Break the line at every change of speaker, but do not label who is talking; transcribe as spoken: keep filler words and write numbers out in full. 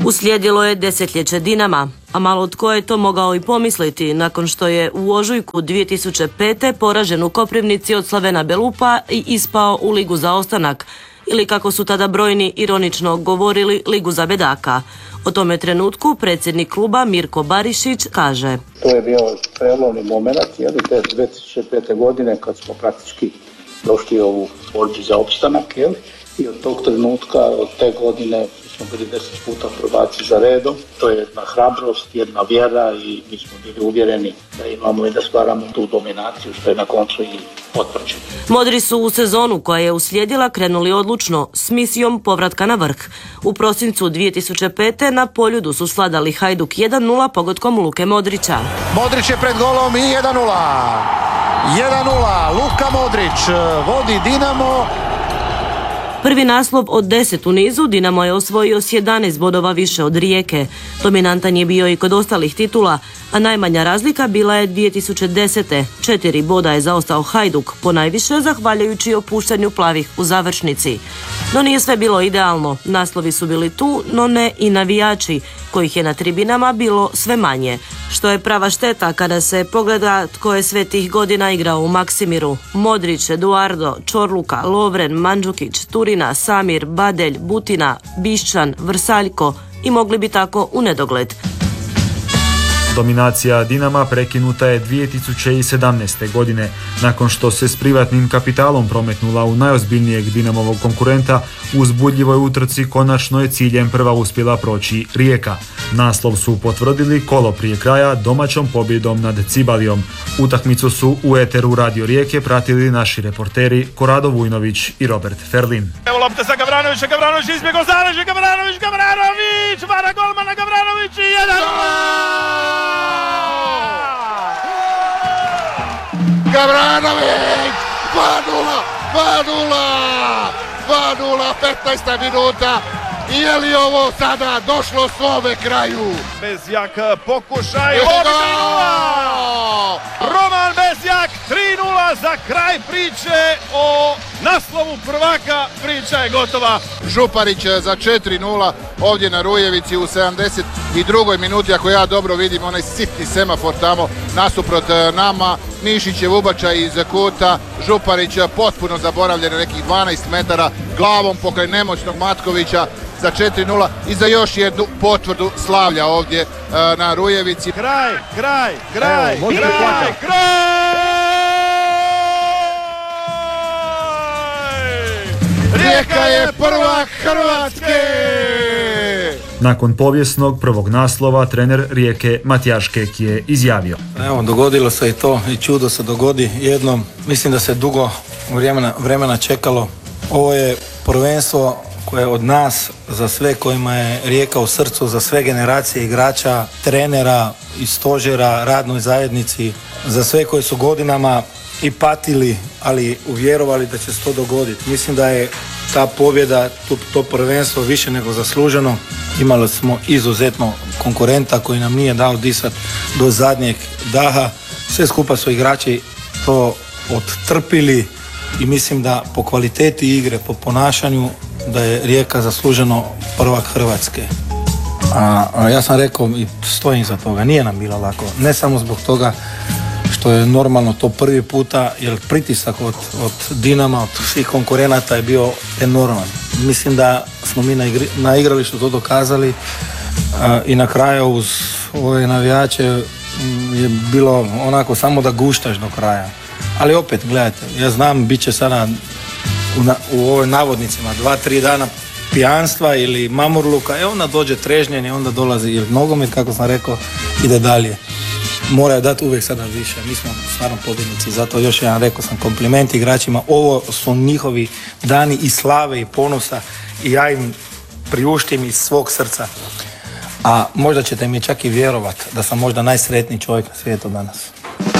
Uslijedilo je desetljeće Dinama, a malo tko je to mogao i pomisliti nakon što je u ožujku dvije tisuće pete poražen u Koprivnici od Slavena Belupa i ispao u ligu za ostanak, ili kako su tada brojni ironično govorili, ligu za bedaka. O tome trenutku predsjednik kluba Mirko Barišić kaže:
To je bio prelomni moment, jel, te dvije tisuće pete godine kad smo praktički došli u ovu borbu za opstanak, jel, i od tog trenutka, od te godine smo bili deset puta prvaci za redom. To je jedna hrabrost, jedna vjera i mi smo bili uvjereni da imamo i da stvaramo tu dominaciju, što je na koncu i potvrđeno.
Modri su u sezonu koja je uslijedila krenuli odlučno s misijom povratka na vrh. U prosincu dvije tisuće pete na Poljudu su sladali Hajduk jedan nula pogodkom Luke Modrića.
Modrić je pred golom i jedan nula. jedan nula. Luka Modrić vodi Dinamo.
Prvi naslov od deset u nizu Dinamo je osvojio s jedanaest bodova više od Rijeke. Dominantan je bio i kod ostalih titula, a najmanja razlika bila je dvije tisuće desete. Četiri boda je zaostao Hajduk, ponajviše zahvaljujući opuštanju plavih u završnici. No nije sve bilo idealno. Naslovi su bili tu, no ne i navijači, kojih je na tribinama bilo sve manje. Što je prava šteta kada se pogleda tko je sve tih godina igrao u Maksimiru. Modrić, Eduardo, Čorluka, Lovren, Mandžukić, Turina, Samir, Badelj, Butina, Bišćan, Vrsaljko i mogli bi tako u nedogled.
Dominacija Dinama prekinuta je dvije tisuće sedamnaeste. godine, nakon što se s privatnim kapitalom prometnula u najozbiljnijeg Dinamovog konkurenta. U uzbudljivoj utrci konačno je ciljem prva uspjela proći Rijeka. Naslov su potvrdili kolo prije kraja domaćom pobjedom nad Cibalijom. Utakmicu su u eteru Radio Rijeke pratili naši reporteri Korado Vujnović i Robert Ferlin.
Evo lopta sa Gavranovića, Gavranović izbjegao Zaleđe, Gavranović, Gavranović, vara golmana Gavranović i jedan.
Gavranović, dva nula, dva nula, dva nula, petnaesta minuta. I je li ovo sada došlo svome kraju?
Bezjak pokušaj, Roman Bezjak, tri nula za kraj priče o naslovu prvaka, priča je gotova.
Župarić za četiri nula ovdje na Rujevici u sedamdeset drugoj minuti, ako ja dobro vidim onaj sitni semafor tamo nasuprot nama. Mišićev ubačaj iz kuta, Župarić potpuno zaboravljen na nekih dvanaest metara, glavom pokraj nemoćnog Matkovića za četiri nula i za još jednu potvrdu slavlja ovdje uh, na Rujevici.
Kraj, kraj, kraj, Evo, kraj, kraj, kraj!
Rijeka je prvak Hrvatske!
Nakon povijesnog prvog naslova trener Rijeke Matijaš Kek je izjavio:
Evo, dogodilo se i to i čudo se dogodi jednom. Mislim da se dugo vremena, vremena čekalo. Ovo je prvenstvo koje od nas, za sve kojima je Rijeka u srcu, za sve generacije igrača, trenera i stožera, radnoj zajednici, za sve koji su godinama i patili, ali uvjerovali da će se to dogoditi. Mislim da je ta pobjeda, to, to prvenstvo više nego zasluženo. Imali smo izuzetno konkurenta koji nam nije dao disat do zadnjeg daha. Sve skupa su igrači to odtrpili i mislim da po kvaliteti igre, po ponašanju, da je Rijeka zasluženo prvak Hrvatske. A, a ja sam rekao i stojim za toga, nije nam bilo lako. Ne samo zbog toga što je normalno to prvi puta, jer pritisak od, od Dinama, od svih konkurenata je bio enorman. Mislim da smo mi na, igri, na igralištu to dokazali a, i na kraju uz ove navijače je bilo onako samo da guštaš do kraja. Ali opet, gledajte, ja znam, bit će sada u, na, u ovoj navodnicima dva, tri dana pijanstva ili mamurluka, e onda dođe trežnjenje, onda dolazi ili nogomet, kako sam rekao, ide dalje. Moraju dati uvijek sada više. Mi smo stvarno pobjednici, zato još jedan rekao sam kompliment igračima. Ovo su njihovi dani i slave i ponosa i ja im priuštim iz svog srca. A možda ćete mi čak i vjerovati da sam možda najsretniji čovjek na svijetu danas.